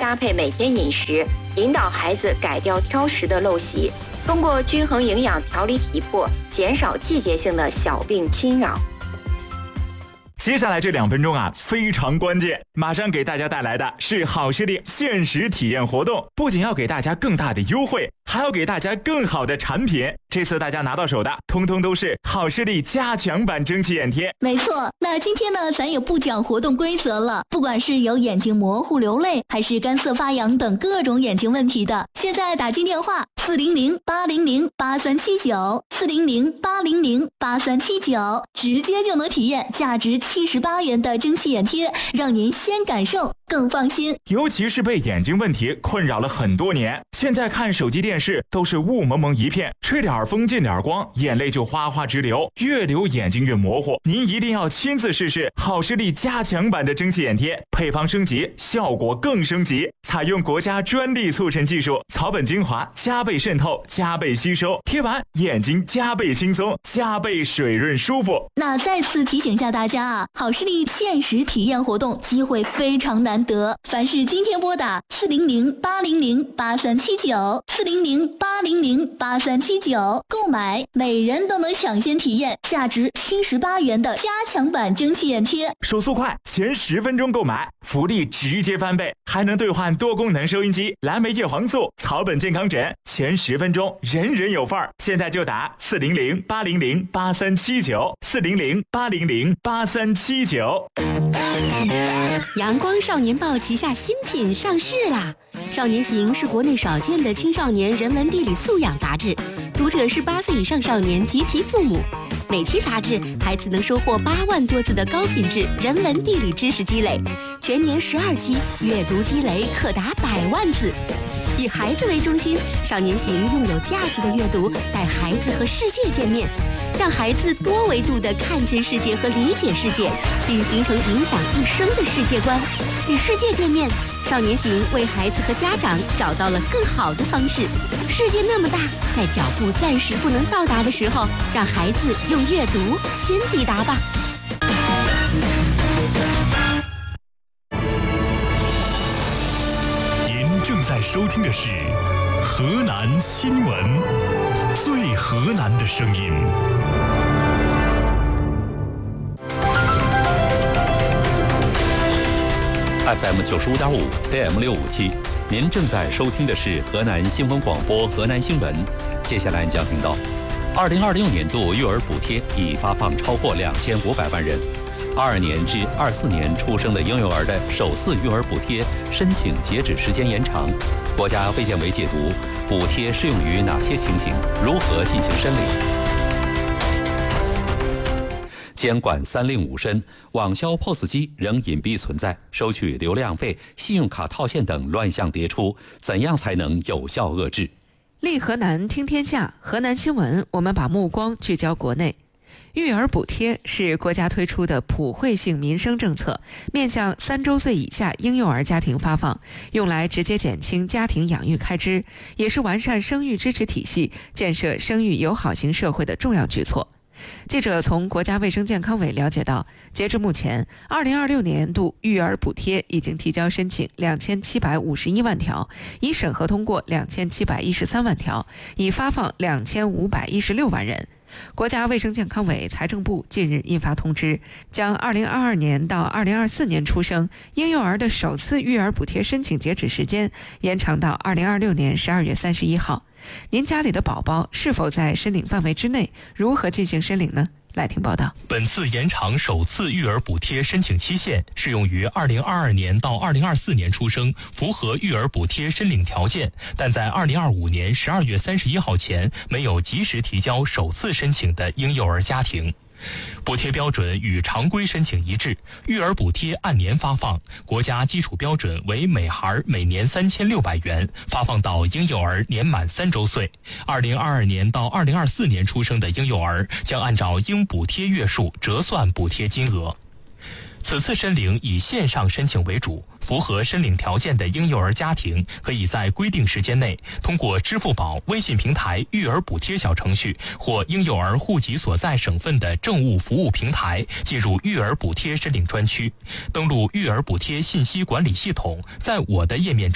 搭配每天饮食，引导孩子改掉挑食的陋习，通过均衡营养调理体魄，减少季节性的小病侵扰。 接下来这2分钟非常关键，马上给大家带来的是好视力限时体验活动，不仅要给大家更大的优惠，还要给大家更好的产品。这次大家拿到手的通通都是好视力加强版蒸汽眼贴。 没错，那今天呢，咱也不讲活动规则了，不管是有眼睛模糊流泪，还是干涩发痒等各种眼睛问题的，现在打进电话400-800-8379，400-800-8379，直接就能体验价值78元的蒸汽眼贴，让您先感受更放心。 尤其是被眼睛问题困扰了很多年，现在看手机电视都是雾蒙蒙一片，吹点风进点光，眼泪就哗哗直流，越流眼睛越模糊。您一定要亲自试试好视力加强版的蒸汽眼贴，配方升级，效果更升级，采用国家专利促渗技术，草本精华加倍渗透，加倍吸收，贴完眼睛加倍轻松，加倍水润舒服。 那再次提醒一下大家好视力限时体验活动机会非常难得，凡是今天拨打400-800-8379，400-800-8379购买，每人都能抢先体验价值78元的加强版蒸汽眼贴。 手速快，前10分钟购买，福利直接翻倍，还能兑换多功能收音机、蓝莓叶黄素、草本健康枕，前10分钟人人有份儿。现在就打400-800-8379，400-800-8379。 阳光少年报旗下新品上市啦！少年行是国内少见的青少年人文地理素养杂志，读者是8岁以上少年及其父母。每期杂志，孩子能收获8万多字的高品质人文地理知识积累，全年12期，阅读积累可达100万字。以孩子为中心，少年行用有价值的阅读带孩子和世界见面，让孩子多维度地看见世界和理解世界，并形成影响一生的世界观。与世界见面，少年行为孩子和家长找到了更好的方式。世界那么大，在脚步暂时不能到达的时候，让孩子用阅读先抵达吧。 正在收听的是河南新闻，最河南的声音。 FM 95.5 AM 657，您正在收听的是河南新闻广播河南新闻。接下来你将听到，2026年度育儿补贴已发放超过2500万人。22年至24年出生的婴幼儿的首次育儿补贴申请截止时间延长，国家卫健委解读补贴适用于哪些情形，如何进行申领。监管3令5申，网销 POS 机仍隐蔽存在，收取流量费、信用卡套现等乱象迭出，怎样才能有效遏制？ 立河南听天下，河南新闻，我们把目光聚焦国内。育儿补贴是国家推出的普惠性民生政策，面向3周岁以下婴幼儿家庭发放，用来直接减轻家庭养育开支，也是完善生育支持体系、建设生育友好型社会的重要举措。记者从国家卫生健康委了解到，截至目前，2026年度育儿补贴已经提交申请2751万条，已审核通过2713万条，已发放2516万人。国家卫生健康委、财政部近日印发通知，将2022年到2024年出生婴幼儿的首次育儿补贴申请截止时间延长到2026年12月31号。您家里的宝宝是否在申领范围之内？如何进行申领呢？来听报道。 本次延长首次育儿补贴申请期限适用于2022年到2024年出生，符合育儿补贴申领条件，但在2025年12月31号前没有及时提交首次申请的婴幼儿家庭。补贴标准与常规申请一致，育儿补贴按年发放，国家基础标准为每孩每年3600元，发放到婴幼儿年满3周岁。2022年到2024年出生的婴幼儿将按照应补贴月数折算补贴金额。此次申领以线上申请为主，符合申领条件的婴幼儿家庭可以在规定时间内通过支付宝、微信平台育儿补贴小程序或婴幼儿户籍所在省份的政务服务平台进入育儿补贴申领专区，登录育儿补贴信息管理系统，在我的页面中